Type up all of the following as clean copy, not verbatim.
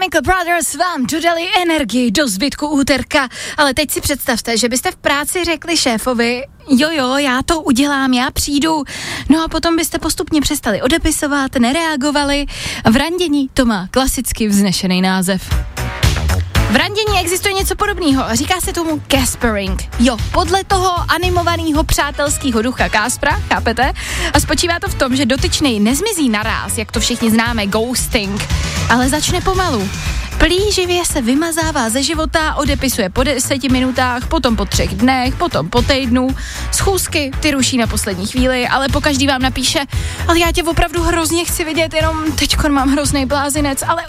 Chemical Brothers vám dodali energii do zbytku úterka, ale teď si představte, že byste v práci řekli šéfovi, jo, já to udělám, já přijdu, no a potom byste postupně přestali odepisovat, nereagovali. V randění to má klasicky vznešený název. V randění existuje něco podobného, říká se tomu Caspering. Jo, podle toho animovaného přátelského ducha Kaspra, chápete? A spočívá to v tom, že dotyčnej nezmizí naráz, jak to všichni známe, ghosting, ale začne pomalu. Plíživě se vymazává ze života, odepisuje po 10 minutách, potom po 3 dnech, potom po týdnu. Schůzky ty ruší na poslední chvíli, ale pokaždý vám napíše, ale já tě opravdu hrozně chci vidět, jenom teďkon mám hrozný blázinec, ale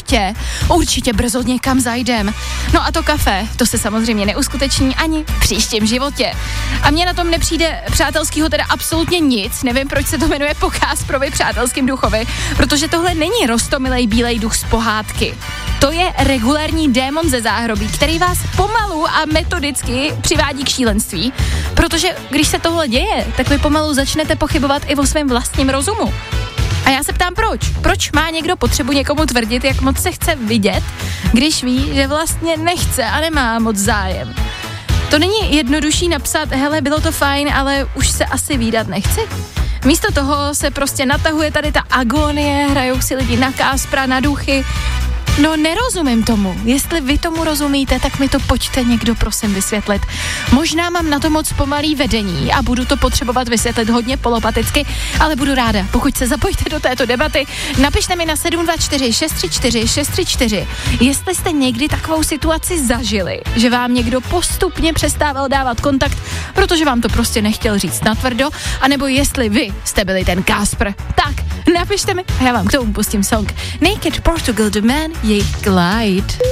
určitě brzo někam zajdem. No a to kafe, to se samozřejmě neuskuteční ani v příštím životě. A mně na tom nepřijde přátelskýho teda absolutně nic, nevím, proč se to jmenuje po Kasprovi přátelským duchovi, protože tohle není roztomilej bílej duch z pohádky. To je regulární démon ze záhrobí, který vás pomalu a metodicky přivádí k šílenství, protože když se tohle děje, tak vy pomalu začnete pochybovat i o svém vlastním rozumu. A já se ptám proč? Proč má někdo potřebu někomu tvrdit, jak moc se chce vidět, když ví, že vlastně nechce a nemá moc zájem? To není jednodušší napsat, hele, bylo to fajn, ale už se asi vídat nechci? Místo toho se prostě natahuje tady ta agonie, hrajou si lidi na Kaspra, na duchy. No nerozumím tomu. Jestli vy tomu rozumíte, tak mi to pojďte někdo prosím vysvětlit. Možná mám na to moc pomalý vedení a budu to potřebovat vysvětlit hodně polopaticky, ale budu ráda, pokud se zapojíte do této debaty. Napište mi na 724 634 634, jestli jste někdy takovou situaci zažili, že vám někdo postupně přestával dávat kontakt, protože vám to prostě nechtěl říct natvrdo, anebo jestli vy jste byli ten Kaspr. Tak, napište mi a já vám k tomu pustím song Naked Portugal The Man, jejich Glide.